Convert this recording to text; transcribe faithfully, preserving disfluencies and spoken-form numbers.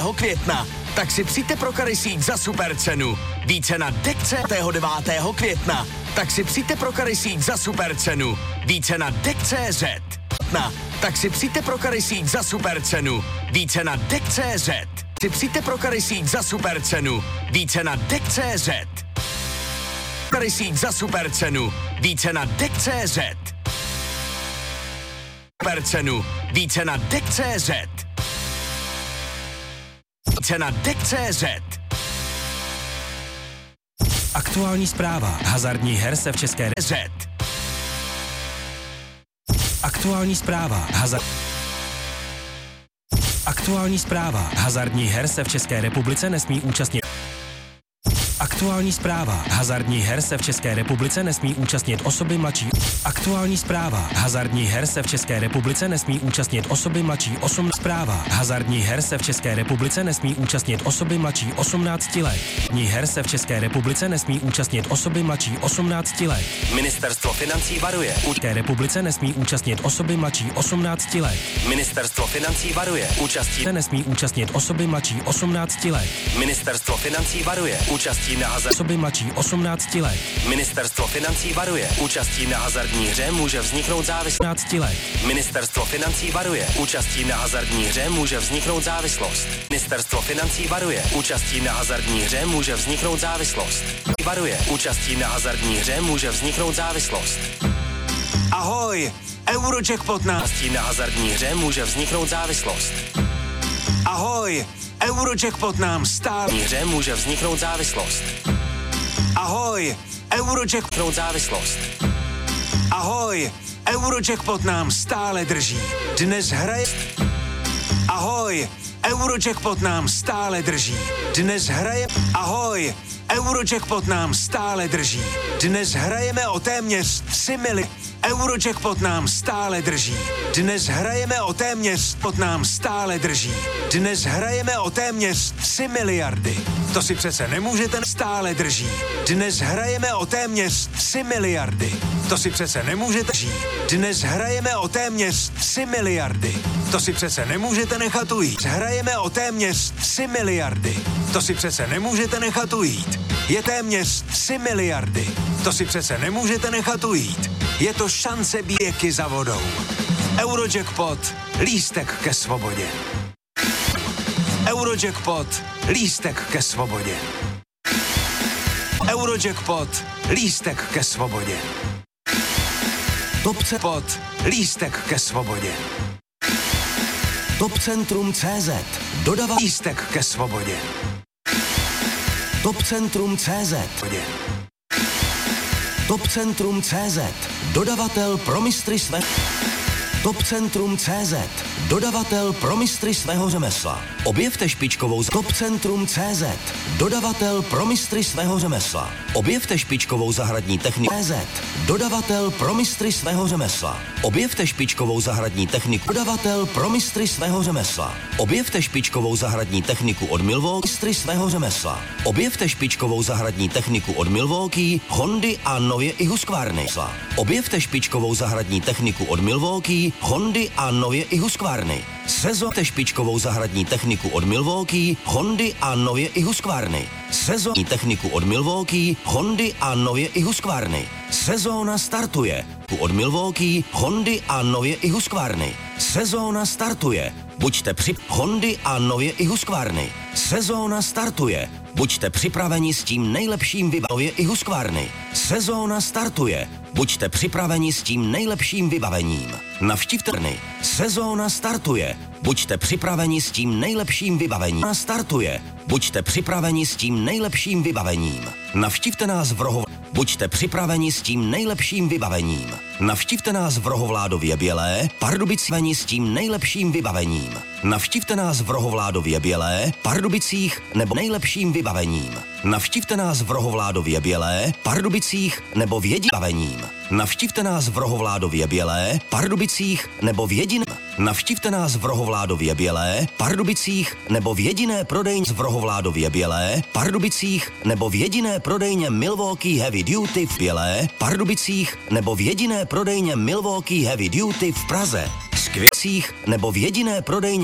devátého května. Tak si přijďte pro Karisík za super cenu. Více na dekce devátého května. Tak si přijďte pro Karisík za super cenu. Více na dekce tečka cé zet. Na, tak si přijďte pro Karisík za super cenu. Více na dekce tečka cé zet. Si přijďte pro Karisík za super cenu. Více na dekce tečka cé zet. Karisík za super cenu. Více na dekce tečka cé zet. Super cenu. Více na dekce tečka cé zet. Více na dekce tečka cé zet. Aktuální zpráva. Hazardních her se v České Z. Aktuální zpráva. Hazard... Aktuální zpráva. Hazardních her se v České republice nesmí účastnit. Aktuální zpráva. Hazardních her se v České republice nesmí účastnit osoby mladší. Aktuální zpráva. Hazardních her se v České republice nesmí účastnit osoby mladší osm. Zpráva. Hazardních her se v České republice nesmí účastnit osoby mladší osmnácti let. Ní her se v České republice nesmí účastnit osoby mladší osmnácti let. Ministerstvo financí varuje. V České republice nesmí účastnit osoby mladší osmnácti let. Ministerstvo financí varuje. Účastí se nesmí účastnit osoby mladší osmnácti let. Ministerstvo financí varuje. Účastí na hazard osoby mladší osmnácti let. Ministerstvo financí varuje. Účastí na hazardní hře může vzniknout závislost. let. Ministerstvo financí varuje. Účastí na hazardní hře může vzniknout závislost. Ministerstvo financí varuje. Účastí na hazardní hře může vzniknout závislost. Varuje. Účastí na hazardní hře může vzniknout závislost. Ahoj, Eurojackpot na... Účastí na hazardní hře může vzniknout závislost. Ahoj, Eurojackpot nám stále... hře může vzniknout závislost. Ahoj, Eurojackpot... závislost. Ahoj, Eurojackpot nám stále drží. Dnes hraje... Ahoj, Eurojackpot nám stále drží. Dnes hraje... Ahoj, Eurojackpot nám stále drží. Dnes hrajeme o téměř tři mili... Eurojackpot nám stále drží. Dnes hrajeme o téměř... Pot nám stále drží. Dnes hrajeme o téměř tři miliardy. To si přece nemůžete... Stále drží. Dnes hrajeme o téměř tři miliardy. To si přece nemůžete... Dnes hrajeme o téměř tři miliardy. To si přece nemůžete nechat ujít. Hrajeme o téměř tři miliardy. To si přece nemůžete nechat ujít. Je téměř tři miliardy. To si přece nemůžete nechat ujít. Je to šance běky za vodou. Eurojackpot, lístek ke svobodě. Eurojackpot, lístek ke svobodě. Eurojackpot, lístek ke svobodě. Topcepot, lístek ke svobodě. Topcentrum tečka cé zet, dodává lístek ke svobodě. Topcentrum tečka cé zet. Topcentrum tečka cé zet, dodavatel pro mistry své... Topcentrum tečka cé zet, dodavatel pro mistry svého řemesla. Objevte špičkovou... Topcentrum tečka cé zet, dodavatel pro mistry svého řemesla. Objevte špičkovou zahradní techniku... C Z, dodavatel pro mistry svého řemesla. Objevte špičkovou zahradní techniku... Dodavatel pro mistry svého řemesla. Objevte špičkovou zahradní techniku od Milwaukee... Mistry svého řemesla. Objevte špičkovou zahradní techniku od Milwaukee, Hondy a nově i Husqvarny. Objevte špičkovou zahradní techniku od Milwaukee, Hondy a nově i Husqvarny. Sezónte špičkovou zahradní techniku od Milwaukee, Hondy a nově i Husqvarny. Sezónní techniku od Milwaukee, Hondy a nově i Husqvarny. Sezóna startuje. Od Milwaukee, Hondy a nově i Husqvarny. Sezóna startuje. Buďte při Hondy a nově i Husqvarny. Sezóna startuje. Buďte připraveni s tím nejlepším vybavení i Husqvarny. Sezóna startuje. Buďte připraveni s tím nejlepším vybavením. Navštivte Trny. Sezóna startuje. Buďte připraveni s tím nejlepším vybavením. Startuje. Buďte připraveni s tím nejlepším vybavením. Navštivte nás v Rohově. Buďte připraveni s tím nejlepším vybavením. Navštivte nás v Rohovládově Bělé, Pardubicích s tím nejlepším vybavením. Navštivte nás v Rohovládově Bělé, Pardubicích nebo nejlepším vybavením. Navštivte nás v Rohovládově Bělé, Pardubicích nebo v jediněm. Navštivte nás v Rohovládově Bělé, Pardubicích nebo v jediném. Navštivte nás v Rohovládově Bělé, Pardubicích nebo v jediné prodejně v Rohovládově Bělé, Pardubicích nebo v jediné prodejně Milwaukee Heavy Duty v Bělé, Pardubicích nebo v jediné prodejně Milwaukee Heavy Duty v Praze, Skvěcích nebo v jediné prodejně